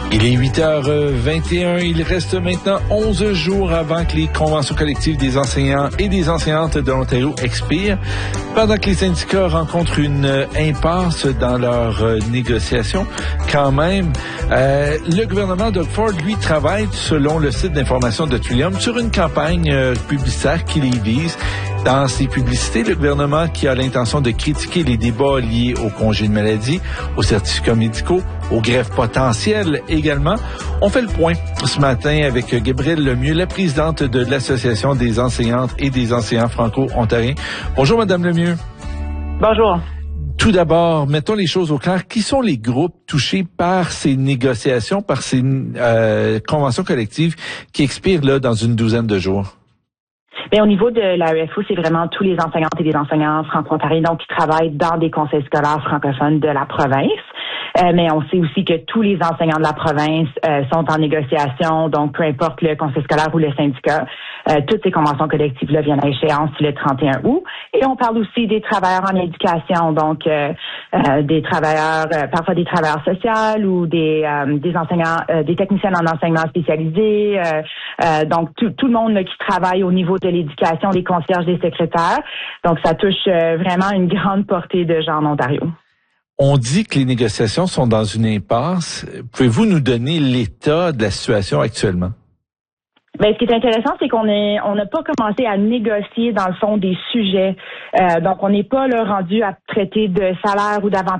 Il est 8h21. Il reste maintenant 11 jours avant que les conventions collectives des enseignants et des enseignantes de l'Ontario expirent. Pendant que les syndicats rencontrent une impasse dans leurs négociations, quand même, le gouvernement Doug Ford, lui, travaille, selon le site d'information de Trillium, sur une campagne publicitaire qui les vise. Dans ces publicités, le gouvernement qui a l'intention de critiquer les débats liés au congé de maladie, aux certificats médicaux, aux greffes potentielles également. On fait le point ce matin avec Gabrielle Lemieux, la présidente de l'Association des enseignantes et des enseignants franco-ontariens. Bonjour, Madame Lemieux. Bonjour. Tout d'abord, mettons les choses au clair. Qui sont les groupes touchés par ces négociations, par ces conventions collectives qui expirent là dans une douzaine de jours? Bien, au niveau de l'AEFO, c'est vraiment tous les enseignantes et les enseignants franco-ontariens donc qui travaillent dans des conseils scolaires francophones de la province. Mais on sait aussi que tous les enseignants de la province sont en négociation, donc peu importe le conseil scolaire ou le syndicat, toutes ces conventions collectives-là viennent à échéance le 31 août. Et on parle aussi des travailleurs en éducation, donc des travailleurs, parfois des travailleurs sociaux ou des enseignants, des techniciens en enseignement spécialisé, donc tout le monde qui travaille au niveau de l'éducation, des concierges, des secrétaires. Donc ça touche vraiment une grande portée de gens en Ontario. On dit que les négociations sont dans une impasse. Pouvez-vous nous donner l'état de la situation actuellement? Ben, ce qui est intéressant, c'est qu'on n'a pas commencé à négocier, dans le fond, des sujets. Donc, on n'est pas là rendu à traiter de salaire ou d'avantages